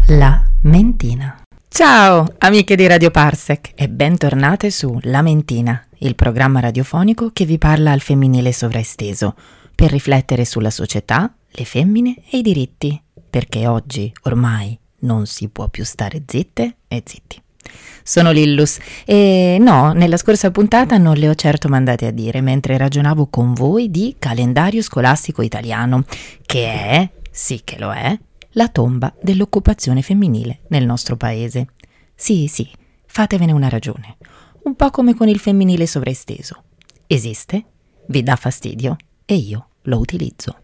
La Mentina. Ciao amiche di Radio Parsec e bentornate su La Mentina, il programma radiofonico che vi parla al femminile sovraesteso per riflettere sulla società, le femmine e i diritti, perché oggi ormai non si può più stare zitte e zitti. Sono Lillus e no, nella scorsa puntata non le ho certo mandate a dire mentre ragionavo con voi di calendario scolastico italiano, che è, sì che lo è, la tomba dell'occupazione femminile nel nostro paese. Sì, fatevene una ragione. Un po' come con il femminile sovraesteso. Esiste, vi dà fastidio e io lo utilizzo.